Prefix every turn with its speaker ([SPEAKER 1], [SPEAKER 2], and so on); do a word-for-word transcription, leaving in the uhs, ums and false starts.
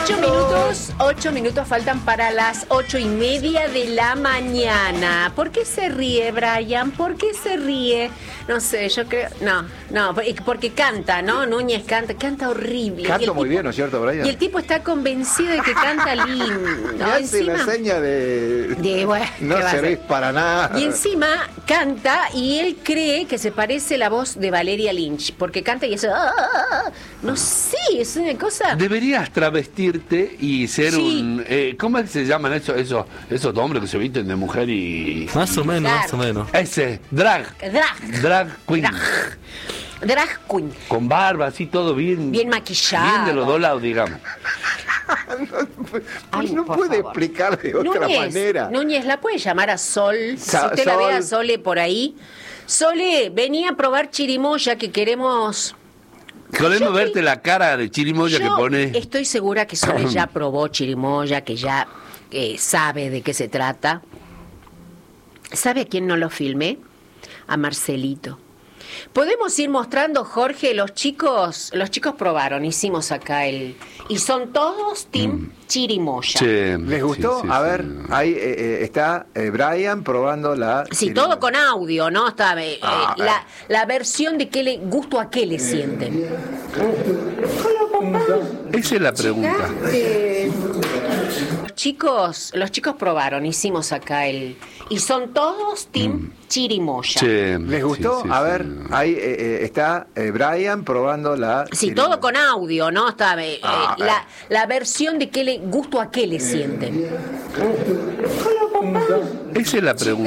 [SPEAKER 1] Ocho minutos, ocho minutos faltan para las ocho y media de la mañana. ¿Por qué se ríe, Brian? ¿Por qué se ríe? No sé, yo creo... No, no, porque canta, ¿no? Núñez canta, canta horrible.
[SPEAKER 2] Canto muy
[SPEAKER 1] tipo,
[SPEAKER 2] bien, ¿no es cierto, Brian?
[SPEAKER 1] Y el tipo está convencido de que canta lindo.
[SPEAKER 2] Me hace
[SPEAKER 1] Encima,
[SPEAKER 2] la seña de...
[SPEAKER 1] de bueno,
[SPEAKER 2] no
[SPEAKER 1] ¿qué va a
[SPEAKER 2] servís
[SPEAKER 1] hacer?
[SPEAKER 2] para nada.
[SPEAKER 1] Y encima canta y él cree que se parece la voz de Valeria Lynch, porque canta y eso... ¡Ah! No sé, es una cosa...
[SPEAKER 3] Deberías travestirte y ser
[SPEAKER 1] Sí.
[SPEAKER 3] un... Eh, ¿Cómo es que se llaman esos, esos, esos hombres que se visten de mujer y...
[SPEAKER 4] Más o menos,
[SPEAKER 1] Claro.
[SPEAKER 4] más o menos.
[SPEAKER 3] Ese, drag.
[SPEAKER 1] Drag.
[SPEAKER 3] Drag queen.
[SPEAKER 1] Drag. Drag queen.
[SPEAKER 3] Con barba, así todo bien...
[SPEAKER 1] Bien maquillado.
[SPEAKER 3] Bien de los dos lados, digamos.
[SPEAKER 1] Ay,
[SPEAKER 2] no
[SPEAKER 1] por
[SPEAKER 2] puede
[SPEAKER 1] favor.
[SPEAKER 2] explicar de otra
[SPEAKER 1] Núñez,
[SPEAKER 2] manera.
[SPEAKER 1] Núñez, ¿la puede llamar a Sol?
[SPEAKER 2] Sa-
[SPEAKER 1] si usted la ve a
[SPEAKER 2] Sol.
[SPEAKER 1] Sole por ahí. Sole, venía a probar chirimoya que queremos...
[SPEAKER 3] Queremos
[SPEAKER 1] Yo
[SPEAKER 3] verte
[SPEAKER 1] que-
[SPEAKER 3] la cara de chirimoya que
[SPEAKER 1] Yo
[SPEAKER 3] pone...
[SPEAKER 1] estoy segura que Sole ya probó chirimoya, que ya eh, sabe de qué se trata. ¿Sabe a quién no lo filmé? A Marcelito. Podemos ir mostrando, Jorge, los chicos, los chicos probaron, hicimos acá el... Y son todos team chirimoya.
[SPEAKER 3] Sí,
[SPEAKER 2] ¿Les gustó?
[SPEAKER 3] sí, sí,
[SPEAKER 2] a
[SPEAKER 3] sí.
[SPEAKER 2] ver, ahí eh, eh, está eh, Brian probando la...
[SPEAKER 1] Sí,
[SPEAKER 2] chirimoya.
[SPEAKER 1] todo con audio, ¿no? Está, eh,
[SPEAKER 2] Ah,
[SPEAKER 1] eh, la, la versión de qué le gusto a qué le sienten.
[SPEAKER 3] Esa es la pregunta.
[SPEAKER 1] Los chicos, los chicos probaron, hicimos acá el... Y son todos team chirimoya.
[SPEAKER 3] Sí,
[SPEAKER 2] ¿Les gustó?
[SPEAKER 3] sí, sí,
[SPEAKER 2] a
[SPEAKER 3] sí.
[SPEAKER 2] ver, ahí eh, eh, está eh, Brian probando la...
[SPEAKER 1] Sí,
[SPEAKER 2] chirimoya.
[SPEAKER 1] todo con audio, ¿no? Está, eh,
[SPEAKER 2] Ah,
[SPEAKER 1] eh, la, la versión de qué le gusto a qué le sienten.
[SPEAKER 3] Esa es la pregunta.